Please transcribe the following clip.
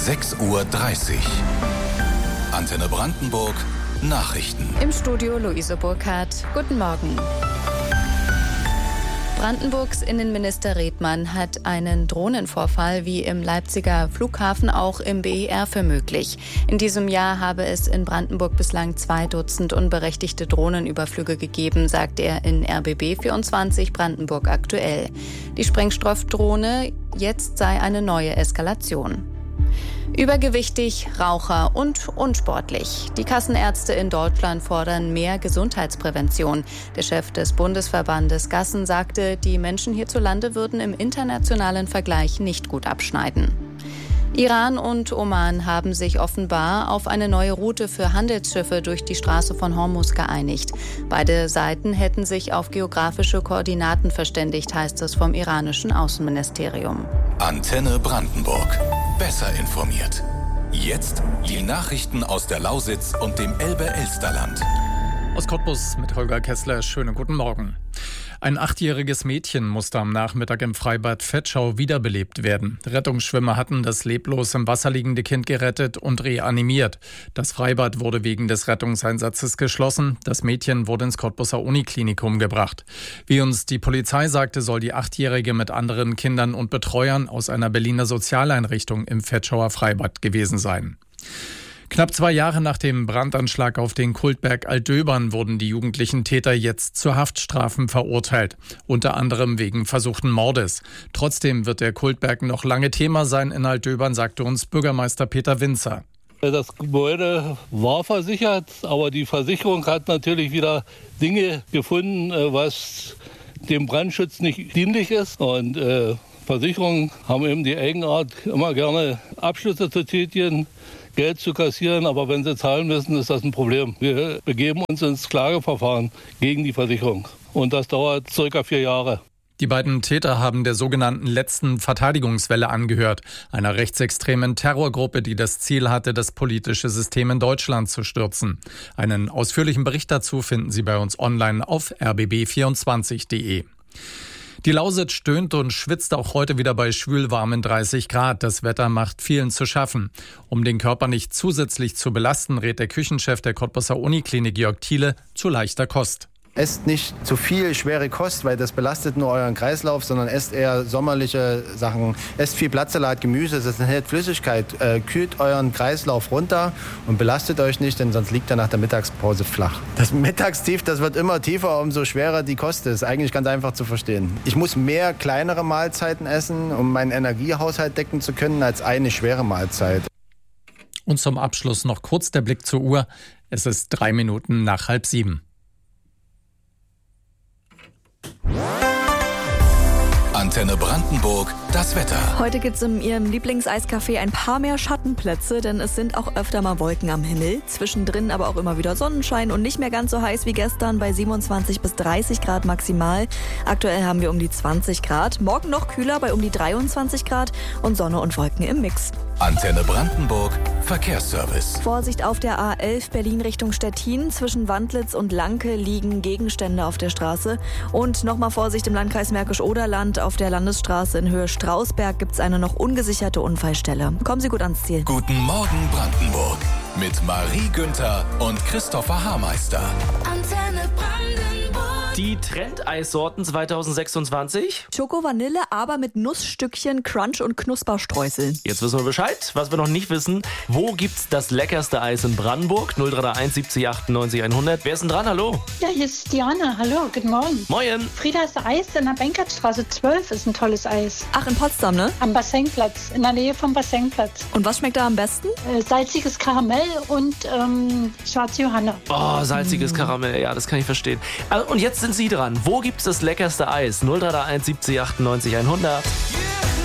6:30 Uhr. Antenne Brandenburg Nachrichten. Im Studio Luise Burkhardt. Guten Morgen. Brandenburgs Innenminister Redmann hat einen Drohnenvorfall wie im Leipziger Flughafen auch im BER für möglich. In diesem Jahr habe es in Brandenburg bislang 2 Dutzend unberechtigte Drohnenüberflüge gegeben, sagt er in RBB 24 Brandenburg aktuell. Die Sprengstoffdrohne, jetzt sei eine neue Eskalation. Übergewichtig, Raucher und unsportlich. Die Kassenärzte in Deutschland fordern mehr Gesundheitsprävention. Der Chef des Bundesverbandes Gassen sagte, die Menschen hierzulande würden im internationalen Vergleich nicht gut abschneiden. Iran und Oman haben sich offenbar auf eine neue Route für Handelsschiffe durch die Straße von Hormuz geeinigt. Beide Seiten hätten sich auf geografische Koordinaten verständigt, heißt es vom iranischen Außenministerium. Antenne Brandenburg. Besser informiert. Jetzt die Nachrichten aus der Lausitz und dem Elbe-Elsterland. Aus Cottbus mit Holger Kessler. Schönen guten Morgen. Ein 8-jähriges Mädchen musste am Nachmittag im Freibad Vetschau wiederbelebt werden. Rettungsschwimmer hatten das leblos im Wasser liegende Kind gerettet und reanimiert. Das Freibad wurde wegen des Rettungseinsatzes geschlossen. Das Mädchen wurde ins Cottbuser Uniklinikum gebracht. Wie uns die Polizei sagte, soll die 8-Jährige mit anderen Kindern und Betreuern aus einer Berliner Sozialeinrichtung im Vetschauer Freibad gewesen sein. Knapp 2 Jahre nach dem Brandanschlag auf den Kultberg Altdöbern wurden die jugendlichen Täter jetzt zu Haftstrafen verurteilt, unter anderem wegen versuchten Mordes. Trotzdem wird der Kultberg noch lange Thema sein in Altdöbern, sagte uns Bürgermeister Peter Winzer. Das Gebäude war versichert, aber die Versicherung hat natürlich wieder Dinge gefunden, was dem Brandschutz nicht dienlich ist. Und Versicherungen haben eben die Eigenart, immer gerne Abschlüsse zu tätigen, Geld zu kassieren, aber wenn sie zahlen müssen, ist das ein Problem. Wir begeben uns ins Klageverfahren gegen die Versicherung und das dauert ca. 4 Jahre. Die beiden Täter haben der sogenannten letzten Verteidigungswelle angehört, einer rechtsextremen Terrorgruppe, die das Ziel hatte, das politische System in Deutschland zu stürzen. Einen ausführlichen Bericht dazu finden Sie bei uns online auf rbb24.de. Die Lausitz stöhnt und schwitzt auch heute wieder bei schwülwarmen 30 Grad. Das Wetter macht vielen zu schaffen. Um den Körper nicht zusätzlich zu belasten, rät der Küchenchef der Cottbuser Uniklinik Jörg Thiele zu leichter Kost. Esst nicht zu viel schwere Kost, weil das belastet nur euren Kreislauf, sondern esst eher sommerliche Sachen. Esst viel Blattsalat, Gemüse, das enthält Flüssigkeit. Kühlt euren Kreislauf runter und belastet euch nicht, denn sonst liegt er nach der Mittagspause flach. Das Mittagstief, das wird immer tiefer, umso schwerer die Kost ist. Eigentlich ganz einfach zu verstehen. Ich muss mehr kleinere Mahlzeiten essen, um meinen Energiehaushalt decken zu können, als eine schwere Mahlzeit. Und zum Abschluss noch kurz der Blick zur Uhr. Es ist 3 Minuten nach 6:30. Antenne Brandenburg, das Wetter. Heute gibt es in Ihrem Lieblingseiscafé ein paar mehr Schattenplätze, denn es sind auch öfter mal Wolken am Himmel. Zwischendrin aber auch immer wieder Sonnenschein und nicht mehr ganz so heiß wie gestern bei 27 bis 30 Grad maximal. Aktuell haben wir um die 20 Grad. Morgen noch kühler bei um die 23 Grad und Sonne und Wolken im Mix. Antenne Brandenburg, Verkehrsservice. Vorsicht auf der A11 Berlin Richtung Stettin. Zwischen Wandlitz und Lanke liegen Gegenstände auf der Straße. Und nochmal Vorsicht im Landkreis Märkisch-Oderland. Auf der Landesstraße in Höhe Strausberg gibt es eine noch ungesicherte Unfallstelle. Kommen Sie gut ans Ziel. Guten Morgen Brandenburg mit Marie Günther und Christopher Haarmeister. Antenne Brandenburg. Die Trendeissorten 2026. Schoko Vanille, aber mit Nussstückchen, Crunch und Knusperstreuseln. Jetzt wissen wir Bescheid. Was wir noch nicht wissen, wo gibt's das leckerste Eis in Brandenburg? 0331 70 98 100. Wer ist denn dran? Hallo. Ja, hier ist Diana. Hallo, guten Morgen. Moin. Friedas Eis in der Benkertstraße 12 ist ein tolles Eis. Ach, in Potsdam, ne? Am Bassenplatz, in der Nähe vom Bassenplatz. Und was schmeckt da am besten? Salziges Karamell und schwarze Johanna. Oh, salziges Karamell. Ja, das kann ich verstehen. Also, und jetzt sind Sie dran. Wo gibt's das leckerste Eis? 0331 70 98 100.